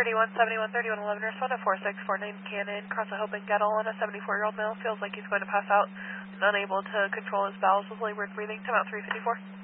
31, 71, 31, 11, respond to 4649 Cannon, cross a Hope and Gettle on a 74-year-old male, feels like he's going to pass out and unable to control his bowels with labored breathing, time out 354.